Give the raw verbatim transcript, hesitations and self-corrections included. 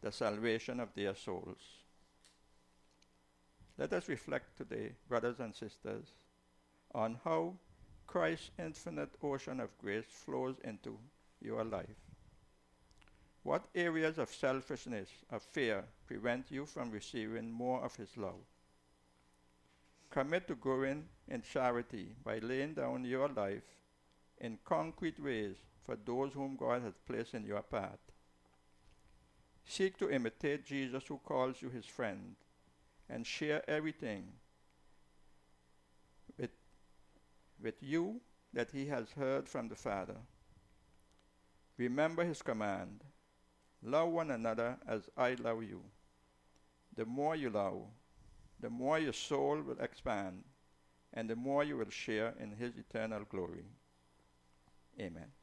the salvation of their souls. Let us reflect today, brothers and sisters, on how Christ's infinite ocean of grace flows into your life. What areas of selfishness, of fear, prevent you from receiving more of His love? Commit to growing in charity by laying down your life in concrete ways for those whom God has placed in your path. Seek to imitate Jesus, who calls you His friend, and share everything with, with you that He has heard from the Father. Remember His command, love one another as I love you. The more you love, the more your soul will expand, and the more you will share in His eternal glory. Amen.